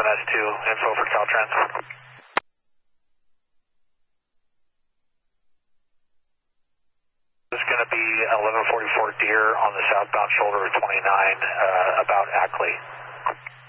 7S2, info for Caltrans. This is going to be 1144 Deer on the southbound shoulder of 29, about Ackley.